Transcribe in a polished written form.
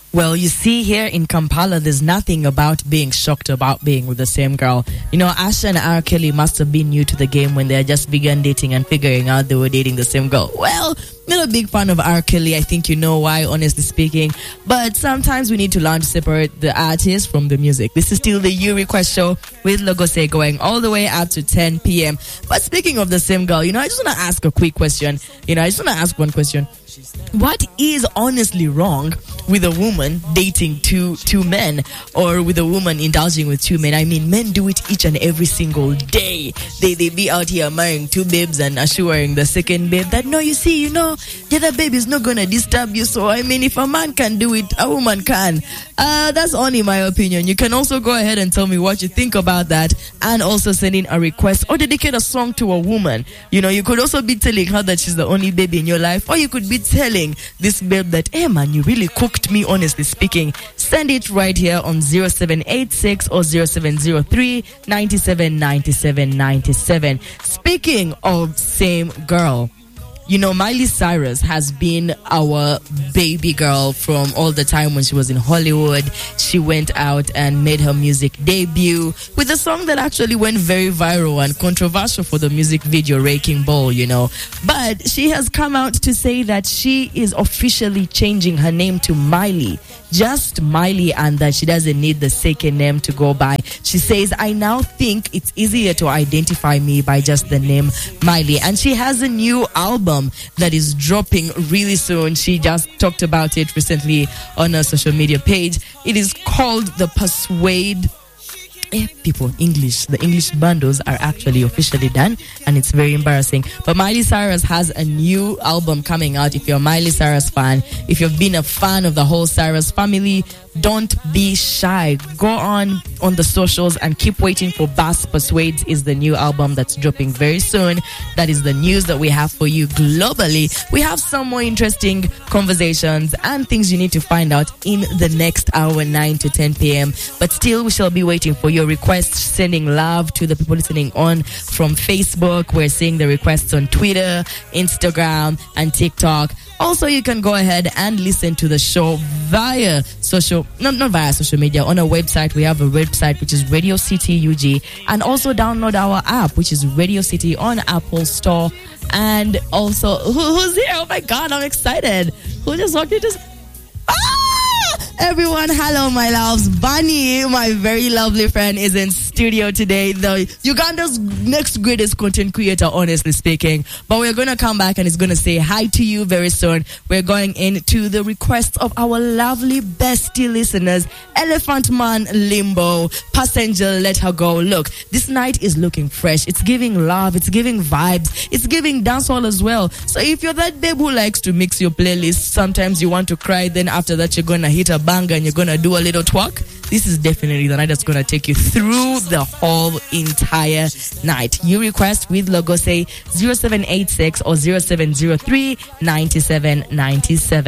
Well, you see, here in Kampala, there's nothing about being shocked about being with the same girl. You know, Asha and R. Kelly must have been new to the game when they just began dating and figuring out they were dating the same girl. Well, not a big fan of R. Kelly. I think you know why, honestly speaking. But sometimes we need to learn to separate the artist from the music. This is still the You Request Show with Logose going all the way up to 10 p.m. But speaking of the same girl, you know, I just want to ask a quick question. I just want to ask one question. What is honestly wrong with a woman dating two men, or with a woman indulging with two men? I mean, men do it each and every single day. They be out here marrying two babes and assuring the second babe that, no, you see, you know, the other babe is not gonna disturb you. So, I mean, if a man can do it, a woman can. That's only my opinion. You can also go ahead and tell me what you think about that, and also send in a request or dedicate a song to a woman. You know, you could also be telling her that she's the only baby in your life, or you could be telling this babe that, hey man, you really cooked me, honestly speaking. Send it right here on 0786 or 0703 97 97 97. Speaking of same girl, you know, Miley Cyrus has been our baby girl from all the time when she was in Hollywood. She went out and made her music debut with a song that actually went very viral and controversial for the music video, Wrecking Ball, you know. But she has come out to say that she is officially changing her name to Miley. Just Miley, and that she doesn't need the second name to go by. She says, I now think it's easier to identify me by just the name Miley. And she has a new album that is dropping really soon. She just talked about it recently on her social media page. It is called The Persuade. People, the English bundles are actually officially done, and it's very embarrassing. But Miley Cyrus has a new album coming out. If you're a Miley Cyrus fan, if you've been a fan of the whole Cyrus family, don't be shy. Go on the socials and keep waiting for Bass Persuades is the new album that's dropping very soon. That is the news that we have for you globally. We have some more interesting conversations and things you need to find out in the next hour, 9 to 10 p.m. But still, we shall be waiting for your requests, sending love to the people listening on from Facebook. We're seeing the requests on Twitter, Instagram, and TikTok. Also, you can go ahead and listen to the show via not via social media. On our website, we have a website which is Radio City UG, and also download our app which is Radio City on Apple Store. And also, who's here? Oh my God, I'm excited. Who just walked into? Everyone, hello my loves. Bunny, my very lovely friend, is in studio today. The Uganda's next greatest content creator, honestly speaking. But we're going to come back and it's going to say hi to you very soon. We're going into the requests of our lovely bestie listeners. Elephant Man Limbo, Passenger Let Her Go. Look, this night is looking fresh. It's giving love. It's giving vibes. It's giving dancehall as well. So if you're that babe who likes to mix your playlist, sometimes you want to cry, then after that you're going to hit a banger and you're gonna do a little twerk, this is definitely the night that's gonna take you through the whole entire night. You request with Logose 0786 or 0703 97 97.